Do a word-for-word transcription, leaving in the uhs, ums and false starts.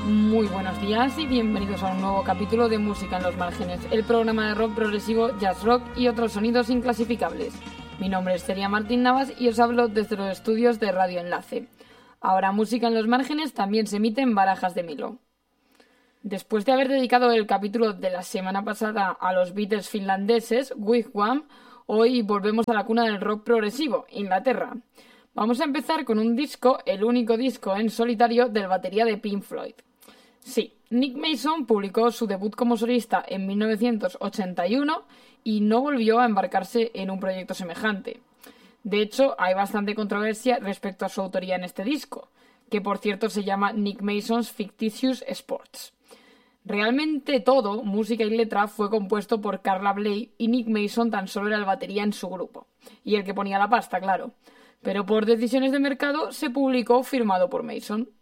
Muy buenos días y bienvenidos a un nuevo capítulo de Música en los Márgenes, el programa de rock progresivo, jazz rock y otros sonidos inclasificables. Mi nombre es Celia Martín Navas y os hablo desde los estudios de Radio Enlace. Ahora Música en los Márgenes también se emite en Barajas de Milo. Después de haber dedicado el capítulo de la semana pasada a los Beatles finlandeses, Wigwam, hoy volvemos a la cuna del rock progresivo, Inglaterra. Vamos a empezar con un disco, el único disco en solitario del batería de Pink Floyd. Sí, Nick Mason publicó su debut como solista en mil novecientos ochenta y uno y no volvió a embarcarse en un proyecto semejante. De hecho, hay bastante controversia respecto a su autoría en este disco, que por cierto se llama Nick Mason's Fictitious Sports. Realmente todo, música y letra, fue compuesto por Carla Bley y Nick Mason tan solo era el batería en su grupo, y el que ponía la pasta, claro. Pero por decisiones de mercado se publicó firmado por Mason.